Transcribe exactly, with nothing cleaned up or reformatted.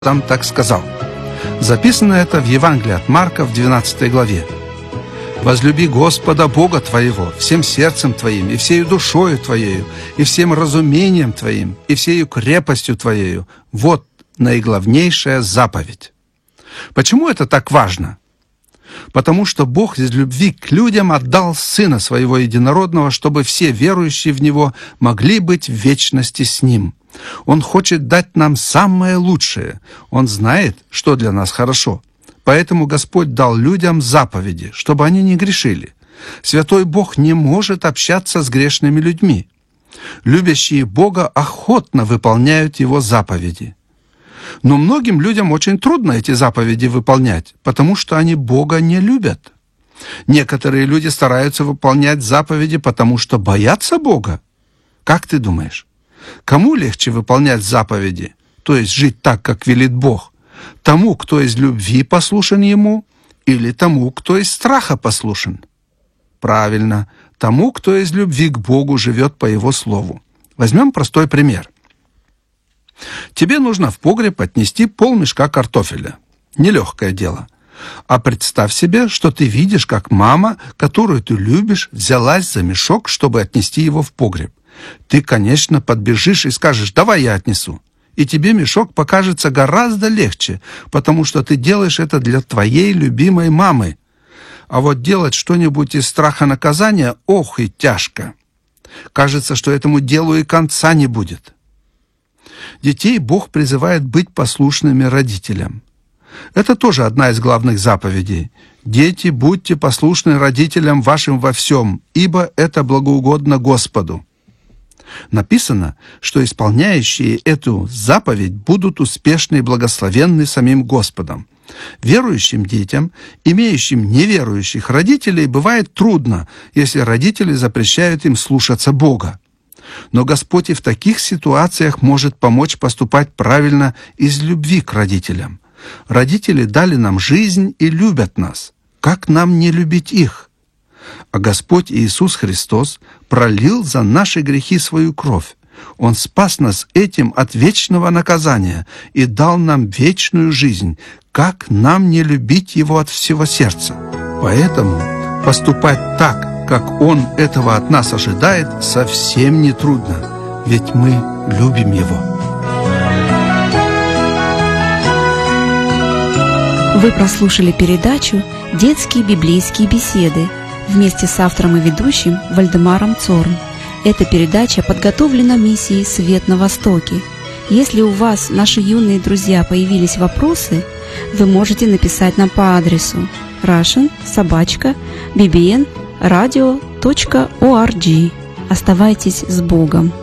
там так сказал. Записано это в Евангелии от Марка в двенадцатой главе. «Возлюби Господа Бога твоего всем сердцем твоим, и всею душою твоею, и всем разумением твоим, и всею крепостью твоею. Вот наиглавнейшая заповедь». Почему это так важно? Потому что Бог из любви к людям отдал Сына Своего Единородного, чтобы все верующие в Него могли быть в вечности с Ним. Он хочет дать нам самое лучшее. Он знает, что для нас хорошо. Поэтому Господь дал людям заповеди, чтобы они не грешили. Святой Бог не может общаться с грешными людьми. Любящие Бога охотно выполняют Его заповеди. Но многим людям очень трудно эти заповеди выполнять, потому что они Бога не любят. Некоторые люди стараются выполнять заповеди, потому что боятся Бога. Как ты думаешь, кому легче выполнять заповеди, то есть жить так, как велит Бог? Тому, кто из любви послушен Ему, или тому, кто из страха послушен? Правильно, тому, кто из любви к Богу живет по Его Слову. Возьмем простой пример. Тебе нужно в погреб отнести полмешка картофеля. Нелегкое дело. А представь себе, что ты видишь, как мама, которую ты любишь, взялась за мешок, чтобы отнести его в погреб. Ты, конечно, подбежишь и скажешь: «Давай я отнесу». И тебе мешок покажется гораздо легче, потому что ты делаешь это для твоей любимой мамы. А вот делать что-нибудь из страха наказания, ох и тяжко. Кажется, что этому делу и конца не будет. Детей Бог призывает быть послушными родителям. Это тоже одна из главных заповедей. «Дети, будьте послушны родителям вашим во всем, ибо это благоугодно Господу». Написано, что исполняющие эту заповедь будут успешны и благословенны самим Господом. Верующим детям, имеющим неверующих родителей, бывает трудно, если родители запрещают им слушаться Бога. Но Господь и в таких ситуациях может помочь поступать правильно из любви к родителям. Родители дали нам жизнь и любят нас. Как нам не любить их? А Господь Иисус Христос пролил за наши грехи свою кровь. Он спас нас этим от вечного наказания и дал нам вечную жизнь. Как нам не любить Его от всего сердца? Поэтому поступать так, как Он этого от нас ожидает, совсем не трудно, ведь мы любим Его. Вы прослушали передачу «Детские библейские беседы» вместе с автором и ведущим Вальдемаром Цорн. Эта передача подготовлена миссией «Свет на Востоке». Если у вас, наши юные друзья, появились вопросы, вы можете написать нам по адресу russian собака би би эн радио точка орг. Оставайтесь с Богом.